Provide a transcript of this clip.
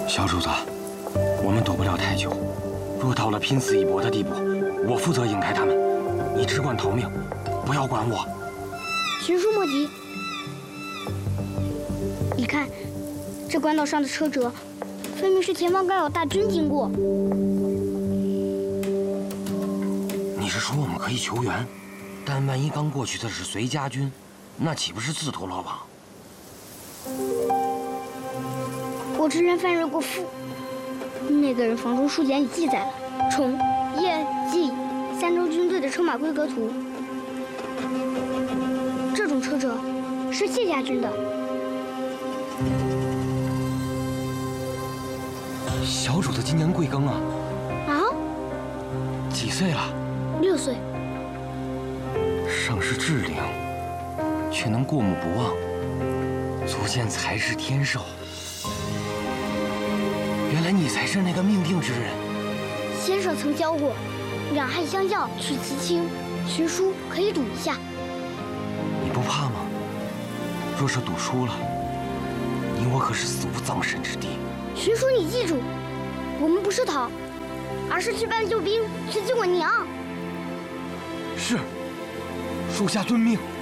小主子，我们躲不了太久。若到了拼死一搏的地步，我负责引开他们，你只管逃命，不要管我。 寻叔莫急，你看，这关道上的车辙，分明是前方刚有大军经过。 你是说我们可以求援？但万一刚过去的是隋家军，那岂不是自投罗网？ 我之前翻阅过赋，那个人房中书简里记载了崇、叶、冀三州军队的车马规格图。这种车辙是谢家军的。 小主子今年贵庚啊？ 啊？ 几岁了 6岁。 尚是稚龄，却能过目不忘，足见才是天授。原来你才是那个命定之人。 先生曾教过，两害相较取其轻，寻书可以赌一下。 你不怕吗？若是赌输了，你我可是死无葬身之地。 寻叔，你记住，我们不是逃，而是去搬救兵，去救我娘。 是，属下遵命。